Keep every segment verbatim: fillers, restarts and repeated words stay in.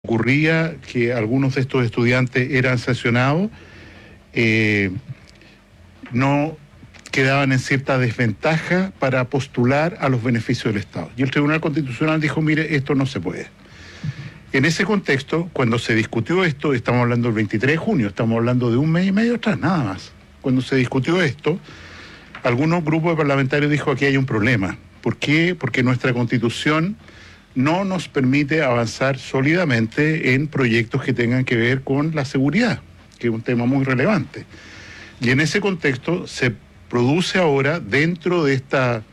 ocurría que algunos de estos estudiantes eran sancionados, eh, no quedaban en cierta desventaja para postular a los beneficios del Estado. Y el Tribunal Constitucional dijo, mire, esto no se puede. En ese contexto, cuando se discutió esto, estamos hablando del veintitrés de junio, estamos hablando de un mes y medio atrás, nada más. Cuando se discutió esto, algunos grupos de parlamentarios dijo, aquí hay un problema. ¿Por qué? Porque nuestra Constitución no nos permite avanzar sólidamente en proyectos que tengan que ver con la seguridad, que es un tema muy relevante. Y en ese contexto se produce ahora, dentro de esta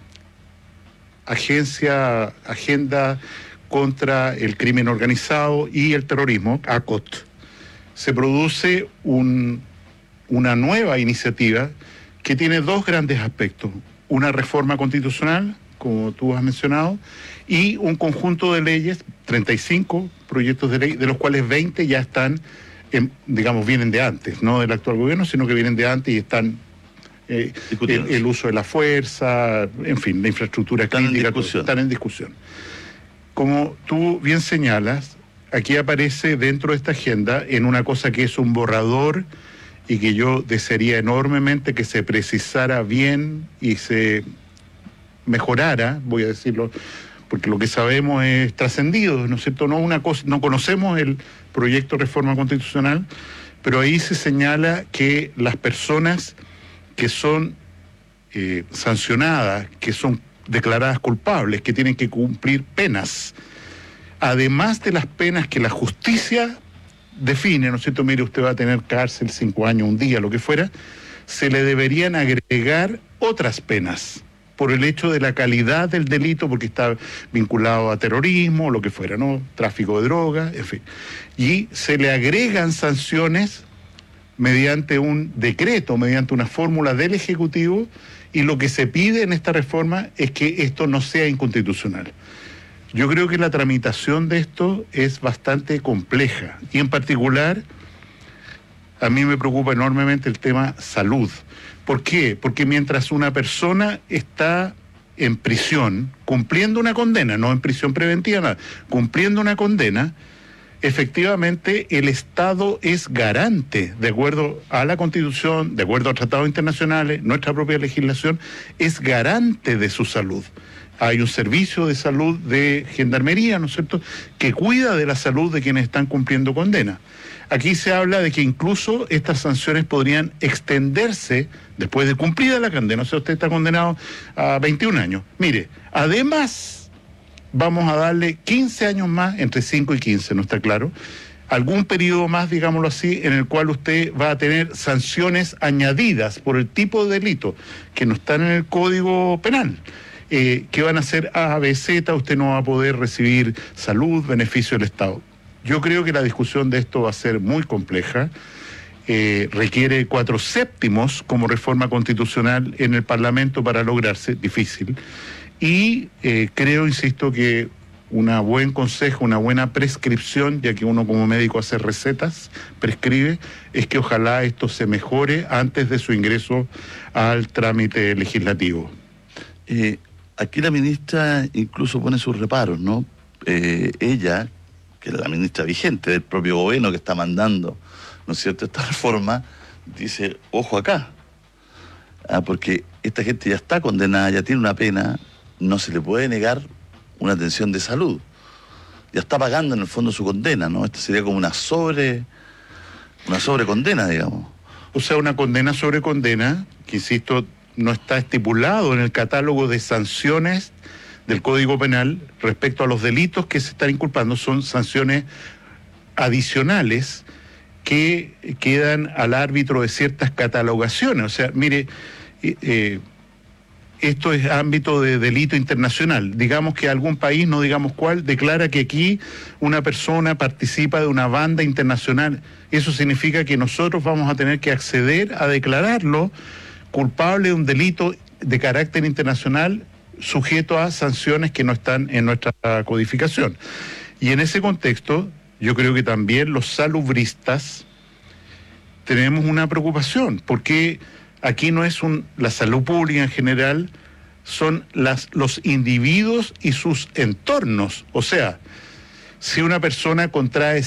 agencia, agenda contra el crimen organizado y el terrorismo, A C O T, se produce un, una nueva iniciativa que tiene dos grandes aspectos: una reforma constitucional, como tú has mencionado, y un conjunto de leyes, treinta y cinco proyectos de ley, de los cuales veinte ya están, en, digamos, vienen de antes, no del actual gobierno, sino que vienen de antes y están eh, el, el uso de la fuerza, en fin, la infraestructura están crítica, en discusión. están en discusión. Como tú bien señalas, aquí aparece dentro de esta agenda en una cosa que es un borrador y que yo desearía enormemente que se precisara bien y se mejorara, voy a decirlo, porque lo que sabemos es trascendido, ¿no es cierto? No una cosa, no conocemos el proyecto de reforma constitucional, pero ahí se señala que las personas que son eh, sancionadas, que son declaradas culpables, que tienen que cumplir penas, además de las penas que la justicia define, ¿no es cierto? Mire, usted va a tener cárcel cinco años, un día, lo que fuera, se le deberían agregar otras penas por el hecho de la calidad del delito, porque está vinculado a terrorismo, lo que fuera, ¿no? Tráfico de drogas, en fin. Y se le agregan sanciones mediante un decreto, mediante una fórmula del Ejecutivo, y lo que se pide en esta reforma es que esto no sea inconstitucional. Yo creo que la tramitación de esto es bastante compleja, y en particular a mí me preocupa enormemente el tema salud. ¿Por qué? Porque mientras una persona está en prisión, cumpliendo una condena, no en prisión preventiva, nada, cumpliendo una condena, efectivamente el Estado es garante, de acuerdo a la Constitución, de acuerdo a tratados internacionales, nuestra propia legislación, es garante de su salud. Hay un servicio de salud de gendarmería, ¿no es cierto?, que cuida de la salud de quienes están cumpliendo condena. Aquí se habla de que incluso estas sanciones podrían extenderse después de cumplida la condena. O sea, usted está condenado a veintiún años. Mire, además vamos a darle quince años más, entre cinco y quince, ¿no está claro? Algún periodo más, digámoslo así, en el cual usted va a tener sanciones añadidas por el tipo de delito que no están en el Código Penal. Eh, que van a ser A, B, Z, usted no va a poder recibir salud, beneficio del Estado. Yo creo que la discusión de esto va a ser muy compleja, eh, requiere cuatro séptimos como reforma constitucional en el Parlamento para lograrse, difícil, y eh, creo, insisto, que un buen consejo, una buena prescripción, ya que uno como médico hace recetas, prescribe, es que ojalá esto se mejore antes de su ingreso al trámite legislativo. Eh, aquí la ministra incluso pone sus reparos, ¿no? Eh, ella, que es la ministra vigente del propio gobierno que está mandando, ¿no es cierto?, esta reforma, dice, ojo acá, ah, porque esta gente ya está condenada, ya tiene una pena, no se le puede negar una atención de salud, ya está pagando en el fondo su condena, ¿no? Esta sería como una sobre, una sobrecondena, digamos. O sea, una condena sobre condena, que insisto, no está estipulado en el catálogo de sanciones del Código Penal respecto a los delitos que se están inculpando, son sanciones adicionales que quedan al árbitro de ciertas catalogaciones. O sea, mire, eh, eh, esto es ámbito de delito internacional. Digamos que algún país, no digamos cuál, declara que aquí una persona participa de una banda internacional. Eso significa que nosotros vamos a tener que acceder a declararlo culpable de un delito de carácter internacional sujeto a sanciones que no están en nuestra codificación. Y en ese contexto, yo creo que también los salubristas tenemos una preocupación, porque aquí no es un, la salud pública en general, son las, los individuos y sus entornos. O sea, Si una persona contrae